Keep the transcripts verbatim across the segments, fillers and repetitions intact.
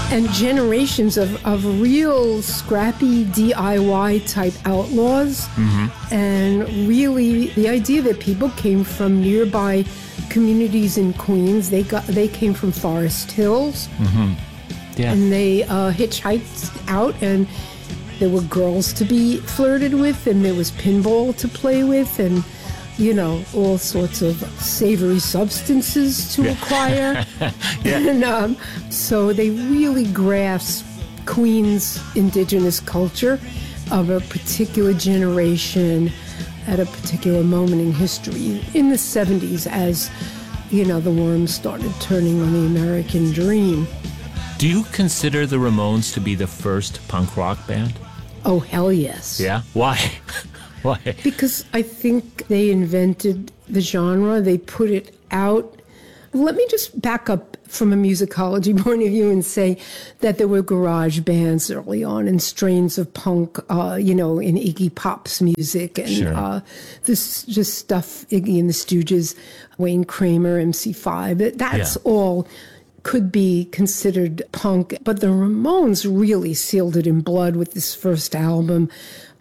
and generations of, of real scrappy D I Y type outlaws. Mm-hmm. And really the idea that people came from nearby communities in Queens. They got they came from Forest Hills. Mm-hmm. Yeah. And they uh, hitchhiked out, and there were girls to be flirted with, and there was pinball to play with, and you know, all sorts of savory substances to yeah. acquire. yeah. And um, so they really grasp Queens indigenous culture of a particular generation at a particular moment in history in the seventies as, you know, the worms started turning on the American dream. Do you consider the Ramones to be the first punk rock band? Oh, hell yes. Yeah? Why? Why? Because I think they invented the genre. They put it out. Let me just back up from a musicology point of view and say that there were garage bands early on and strains of punk, uh, you know, in Iggy Pop's music and sure. uh, this just stuff, Iggy and the Stooges, Wayne Kramer, M C five. That's yeah. all could be considered punk. But the Ramones really sealed it in blood with this first album,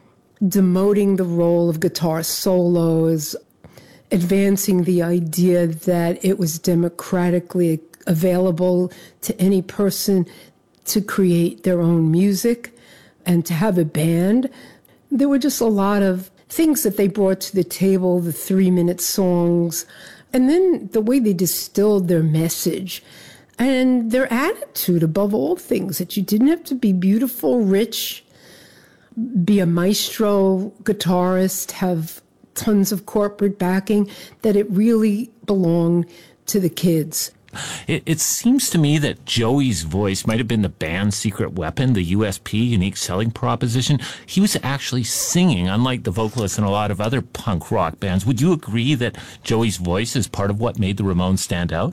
demoting the role of guitar solos, advancing the idea that it was democratically available to any person to create their own music and to have a band. There were just a lot of things that they brought to the table, the three-minute songs, and then the way they distilled their message and their attitude above all things, that you didn't have to be beautiful, rich, be a maestro guitarist, have tons of corporate backing, that it really belonged to the kids. It, it seems to me that Joey's voice might have been the band's secret weapon, the U S P, unique selling proposition. He was actually singing, unlike the vocalists in a lot of other punk rock bands. Would you agree that Joey's voice is part of what made the Ramones stand out?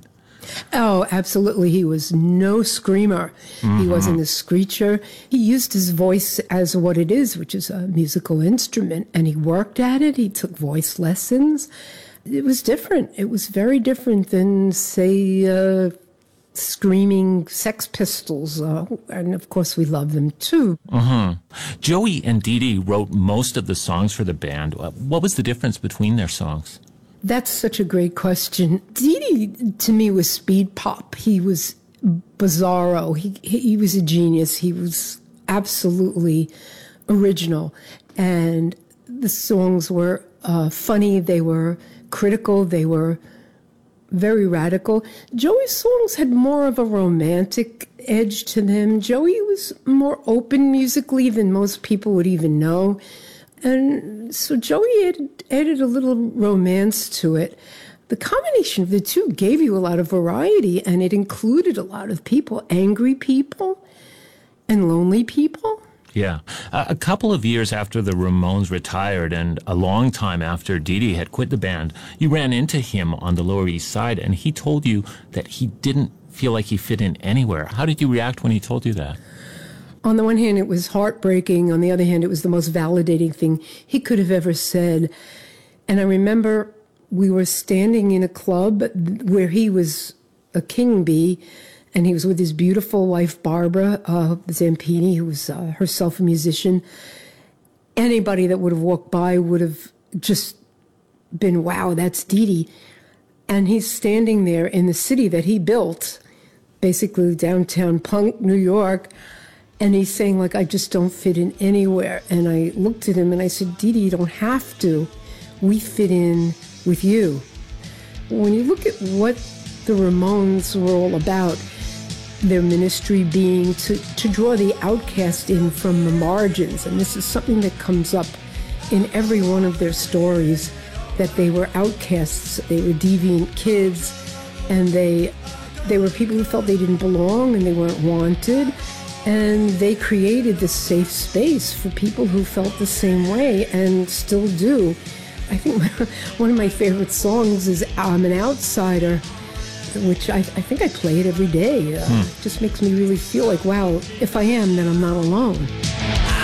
Oh, absolutely. He was no screamer. Mm-hmm. He wasn't a screecher. He used his voice as what it is, which is a musical instrument, and he worked at it. He took voice lessons. It was different. It was very different than, say, uh, screaming Sex Pistols. Uh, and, of course, we love them, too. Mm-hmm. Joey and Dee Dee wrote most of the songs for the band. What was the difference between their songs? That's such a great question. Dee Dee, to me, was speed pop. He was bizarro. He, he was a genius. He was absolutely original. And the songs were uh, funny. They were critical. They were very radical. Joey's songs had more of a romantic edge to them. Joey was more open musically than most people would even know. And so Joey added, added a little romance to it. The combination of the two gave you a lot of variety, and it included a lot of people, angry people and lonely people. Yeah. Uh, a couple of years after the Ramones retired and a long time after Dee Dee had quit the band, you ran into him on the Lower East Side, and he told you that he didn't feel like he fit in anywhere. How did you react when he told you that? On the one hand, it was heartbreaking. On the other hand, it was the most validating thing he could have ever said. And I remember we were standing in a club where he was a king bee, and he was with his beautiful wife, Barbara uh, Zampini, who was uh, herself a musician. Anybody that would have walked by would have just been, wow, that's Dee Dee. And he's standing there in the city that he built, basically downtown punk New York. And he's saying, like, I just don't fit in anywhere. And I looked at him and I said, Dee Dee, you don't have to. We fit in with you. When you look at what the Ramones were all about, their ministry being to, to draw the outcast in from the margins. And this is something that comes up in every one of their stories, that they were outcasts, they were deviant kids, and they, they were people who felt they didn't belong and they weren't wanted. And they created this safe space for people who felt the same way and still do. I think one of my favorite songs is I'm an Outsider, which I, I think I play it every day. Uh, hmm. It just makes me really feel like, wow, if I am, then I'm not alone.